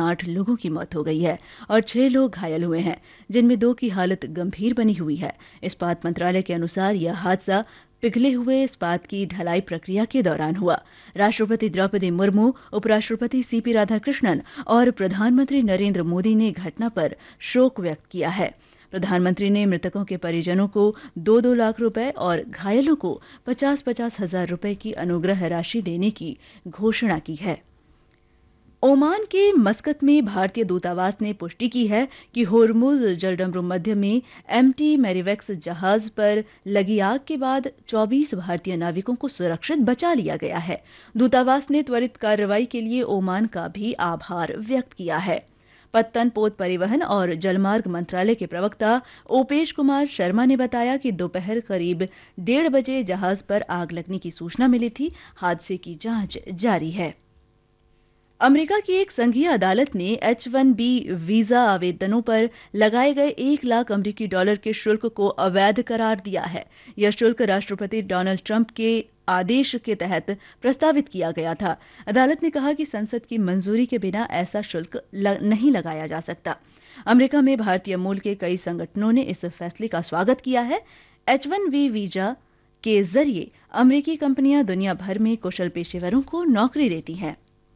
8 लोगों की मौत हो गई है और 6 लोग घायल हुए हैं, जिनमें 2 की हालत गंभीर बनी हुई है। इस्पात मंत्रालय के अनुसार यह हादसा पिघले हुए इस्पात की ढलाई प्रक्रिया के दौरान हुआ। राष्ट्रपति द्रौपदी मुर्मू, उपराष्ट्रपति सीपी राधाकृष्णन और प्रधानमंत्री नरेंद्र मोदी ने घटना पर शोक व्यक्त किया है। प्रधानमंत्री ने मृतकों के परिजनों को 2-2 लाख रुपए और घायलों को 50-50 हजार रुपए की अनुग्रह राशि देने की घोषणा की है। ओमान के मस्कत में भारतीय दूतावास ने पुष्टि की है कि होर्मुज जलडमरू मध्य में एमटी मैरीवेक्स जहाज पर लगी आग के बाद 24 भारतीय नाविकों को सुरक्षित बचा लिया गया है। दूतावास ने त्वरित कार्रवाई के लिए ओमान का भी आभार व्यक्त किया है। पत्तन, पोत परिवहन और जलमार्ग मंत्रालय के प्रवक्ता ओपेश कुमार शर्मा ने बताया कि दोपहर करीब 1:30 बजे जहाज पर आग लगने की सूचना मिली थी। हादसे की जांच जारी है। अमेरिका की एक संघीय अदालत ने H-1B वीजा आवेदनों पर लगाए गए 1 लाख अमेरिकी डॉलर के शुल्क को अवैध करार दिया है। यह शुल्क राष्ट्रपति डोनाल्ड ट्रंप के आदेश के तहत प्रस्तावित किया गया था। अदालत ने कहा कि संसद की मंजूरी के बिना ऐसा शुल्क नहीं लगाया जा सकता। अमेरिका में भारतीय मूल के कई संगठनों ने इस फैसले का स्वागत किया है। H-1B वीजा के जरिए अमेरिकी कंपनियां दुनिया भर में कुशल पेशेवरों को नौकरी देती हैं।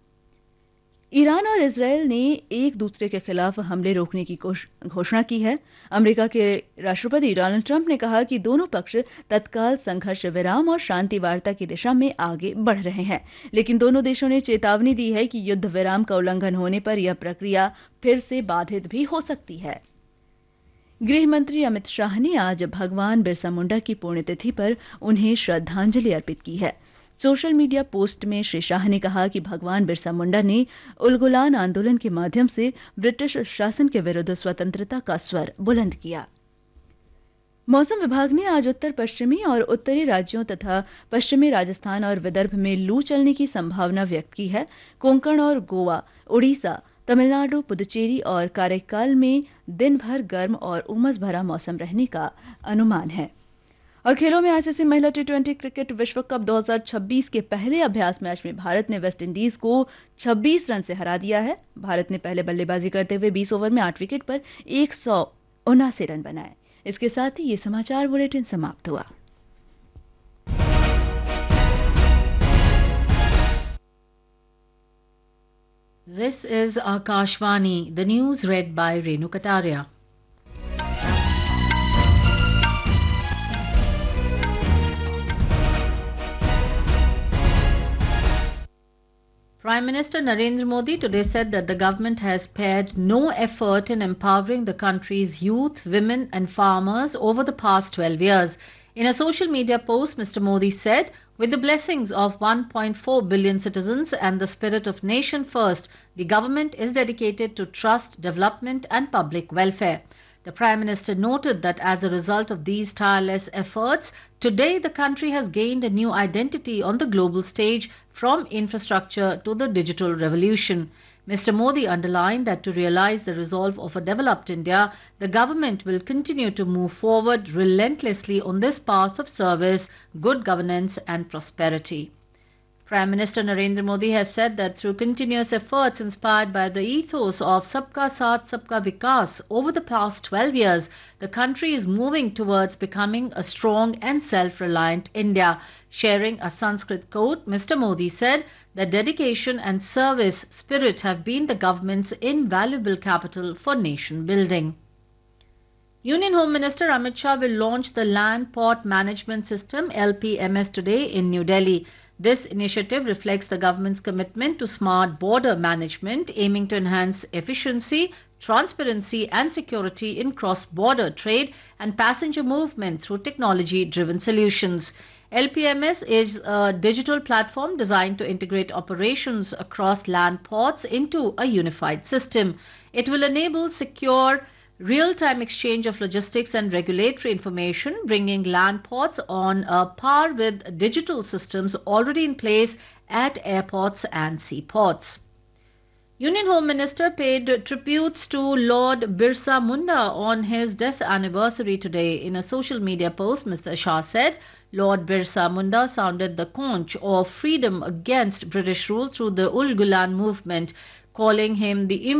ईरान और इजरायल ने एक दूसरे के खिलाफ हमले रोकने की घोषणा की है। अमेरिका के राष्ट्रपति डोनाल्ड ट्रंप ने कहा कि दोनों पक्ष तत्काल संघर्ष विराम और शांति वार्ता की दिशा में आगे बढ़ रहे हैं, लेकिन दोनों देशों ने चेतावनी दी है कि युद्ध विराम का उल्लंघन होने पर यह प्रक्रिया फिर से बाधित भी हो सकती है। गृह मंत्री अमित शाह ने आज भगवान बिरसा मुंडा की पुण्यतिथि पर उन्हें श्रद्धांजलि अर्पित की है। सोशल मीडिया पोस्ट में श्री शाह ने कहा कि भगवान बिरसा मुंडा ने उलगुलान आंदोलन के माध्यम से ब्रिटिश शासन के विरुद्ध स्वतंत्रता का स्वर बुलंद किया। मौसम विभाग ने आज उत्तर पश्चिमी और उत्तरी राज्यों तथा पश्चिमी राजस्थान और विदर्भ में लू चलने की संभावना व्यक्त की है। कोंकण और गोवा, उड़ीसा, तमिलनाडु, पुदुचेरी और काराइकाल में दिन भर गर्म और उमस भरा मौसम रहने का अनुमान है। और खेलों में आईसीसी महिला टी20 क्रिकेट विश्व कप 2026 के पहले अभ्यास मैच में भारत ने वेस्टइंडीज को 26 रन से हरा दिया है। भारत ने पहले बल्लेबाजी करते हुए 20 ओवर में 8 विकेट पर 179 रन बनाए। इसके साथ ही ये समाचार बुलेटिन समाप्त हुआ। This is Akashvani, the news read by Renu Kataria. Prime Minister Narendra Modi today said that the government has spared no effort in empowering the country's youth, women and farmers over the past 12 years. In a social media post, Mr. Modi said, with the blessings of 1.4 billion citizens and the spirit of nation first, the government is dedicated to trust, development and public welfare. The Prime Minister noted that as a result of these tireless efforts, today the country has gained a new identity on the global stage, from infrastructure to the digital revolution. Mr. Modi underlined that to realize the resolve of a developed India, the government will continue to move forward relentlessly on this path of service, good governance and prosperity. Prime Minister Narendra Modi has said that through continuous efforts inspired by the ethos of Sabka Saath, Sabka Vikas, over the past 12 years, the country is moving towards becoming a strong and self-reliant India. Sharing a Sanskrit quote, Mr. Modi said that dedication and service spirit have been the government's invaluable capital for nation building. Union Home Minister Amit Shah will launch the Land Port Management System LPMS today in New Delhi. This initiative reflects the government's commitment to smart border management, aiming to enhance efficiency, transparency and security in cross-border trade and passenger movement through technology-driven solutions. LPMS is a digital platform designed to integrate operations across land ports into a unified system. It will enable secure, real-time exchange of logistics and regulatory information, bringing land ports on a par with digital systems already in place at airports and seaports. Union Home Minister paid tributes to Lord Birsa Munda on his death anniversary today. In a social media post, Mr. Shah said, Lord Birsa Munda sounded the conch of freedom against British rule through the Ul Gulan movement, calling him the